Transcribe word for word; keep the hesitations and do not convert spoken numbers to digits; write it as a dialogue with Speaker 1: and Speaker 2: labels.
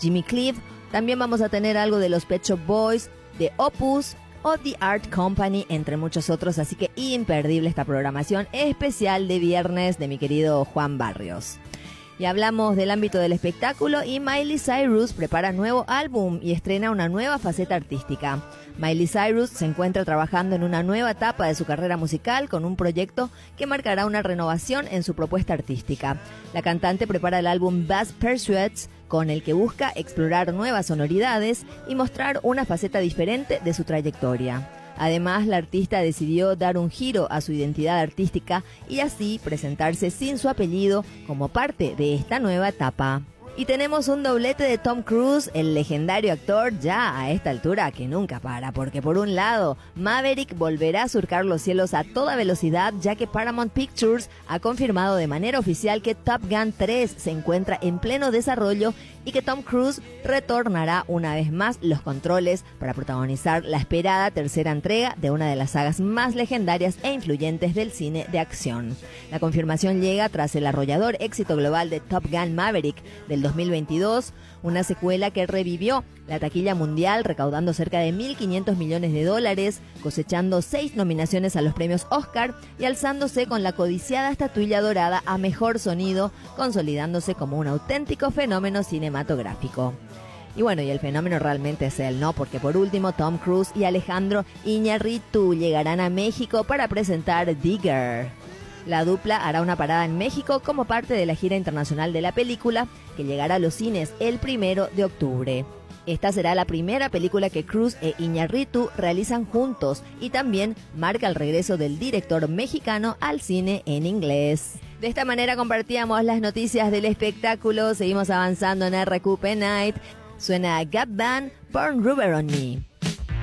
Speaker 1: Jimmy Cliff. También vamos a tener algo de los Pet Shop Boys, de Opus o The Art Company, entre muchos otros, así que imperdible esta programación especial de viernes de mi querido Juan Barrios. Y hablamos del ámbito del espectáculo y Miley Cyrus prepara nuevo álbum y estrena una nueva faceta artística. Miley Cyrus se encuentra trabajando en una nueva etapa de su carrera musical con un proyecto que marcará una renovación en su propuesta artística. La cantante prepara el álbum Bass Pursuits, con el que busca explorar nuevas sonoridades y mostrar una faceta diferente de su trayectoria. Además, la artista decidió dar un giro a su identidad artística y así presentarse sin su apellido como parte de esta nueva etapa. Y tenemos un doblete de Tom Cruise, el legendario actor, ya a esta altura que nunca para, porque por un lado, Maverick volverá a surcar los cielos a toda velocidad, ya que Paramount Pictures ha confirmado de manera oficial que Top Gun tres se encuentra en pleno desarrollo y que Tom Cruise retornará una vez más los controles para protagonizar la esperada tercera entrega de una de las sagas más legendarias e influyentes del cine de acción. La confirmación llega tras el arrollador éxito global de Top Gun Maverick del dos mil veintidós, una secuela que revivió la taquilla mundial recaudando cerca de mil quinientos millones de dólares, cosechando seis nominaciones a los premios Oscar y alzándose con la codiciada estatuilla dorada a mejor sonido, consolidándose como un auténtico fenómeno cinematográfico. Y bueno, y el fenómeno realmente es él, ¿no? Porque por último, Tom Cruise y Alejandro Iñárritu llegarán a México para presentar Digger. La dupla hará una parada en México como parte de la gira internacional de la película, que llegará a los cines el primero de octubre. Esta será la primera película que Cruise e Iñárritu realizan juntos y también marca el regreso del director mexicano al cine en inglés. De esta manera compartíamos las noticias del espectáculo. Seguimos avanzando en R Q P Night. Suena Gap Band, Burn Rubber on Me.